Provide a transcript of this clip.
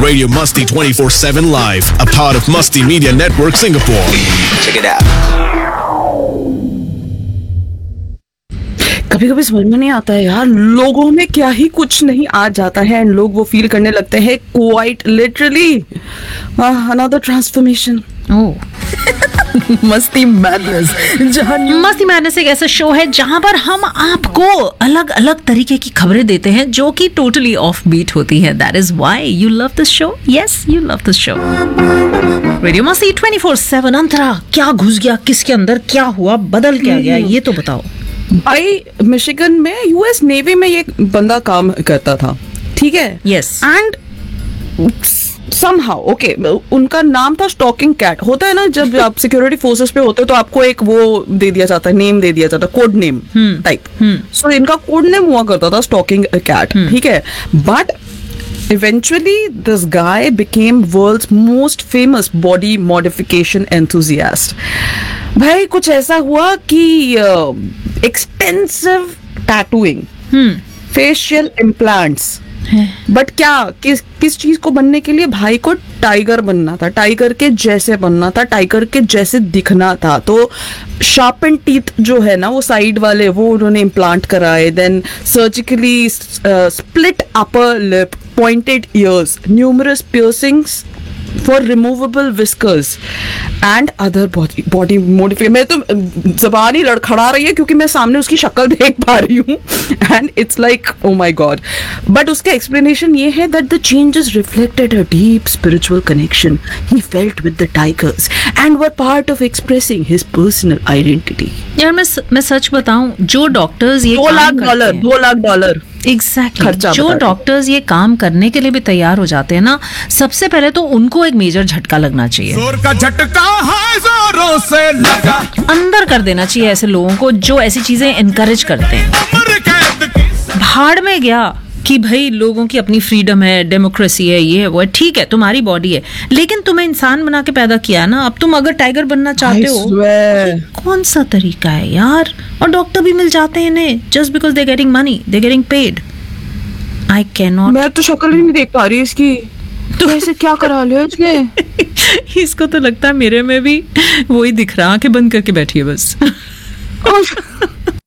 Radio Musty 24/7 Live, a part of Musty Media Network Singapore. Check it out. कभी कभी समझ में नहीं आता है यार, लोगों में क्या ही कुछ नहीं आ जाता है एंड लोग वो फील करने लगते हैं क्वाइट लिटरली अनदर ट्रांसफॉर्मेशन। मस्ती मैडनेस, मस्ती मैडनेस एक ऐसा शो है जहां पर हम आपको अलग अलग तरीके की खबरें देते हैं जो कि टोटली ऑफ बीट होती है। That is why you love this show. Yes, you love this show. Radio मस्ती 24/7। अंतरा क्या घुस गया, किसके अंदर क्या हुआ, बदल क्या गया, ये तो बताओ। भाई मिशिगन में यूएस नेवी में ये बंदा काम करता था, ठीक है? यस। एंड somehow, okay, उनका नाम था स्टॉकिंग कैट। होता है ना जब आप सिक्योरिटी फोर्सेस पे होते हो तो आपको एक वो दे दिया जाता है, नेम दे दिया जाता है, कोड नेम टाइप। सो इनका कोड नेम हुआ करता था स्टॉकिंग कैट, ठीक है? But eventually this guy became world's most famous body modification enthusiast. भाई कुछ ऐसा हुआ कि extensive tattooing, facial implants, but क्या किस चीज को बनने के लिए? भाई को टाइगर बनना था, टाइगर के जैसे बनना था, टाइगर के जैसे दिखना था। तो शार्पन टीथ जो है ना वो साइड वाले, वो उन्होंने इम्प्लांट कराए। Then surgically split upper lip, pointed years, numerous piercings for removable whiskers and other body modification. मैं तो जबान ही लड़खड़ा रही है क्योंकि मैं सामने उसकी शक्ल देख पा रही हूँ and it's like oh my God. But उसका एक्सप्लेनेशन ये है that the changes reflected a deep spiritual connection he felt with the tigers and were part of expressing his personal identity. यार मैं सच बताऊं, जो डॉक्टर्स ये $2 लाख एग्जैक्टली जो doctors ये काम करने के लिए भी तैयार हो जाते हैं ना, सबसे पहले तो उनको एक मेजर झटका लगना चाहिए। जोर का झटका है जोरों से लगा, अंदर कर देना चाहिए ऐसे लोगों को जो ऐसी चीजें इनकरेज करते हैं। भाड़ में गया कि भाई लोगों की अपनी फ्रीडम है, डेमोक्रेसी है, ये है वो है, ठीक है तुम्हारी बॉडी है, लेकिन तुम्हें इंसान बना के पैदा किया ना। अब तुम अगर टाइगर बनना चाहते हो, कौन सा तरीका है यार? और डॉक्टर भी मिल जाते हैं इन्हें just because they getting money, they getting paid. I can not. मैं तो शक्ल ही नहीं देख पा रही इसकी, तो ऐसे क्या करा लिया इसने? इसको तो लगता है मेरे में भी वही दिख रहा, आंखें बंद करके बैठी है बस।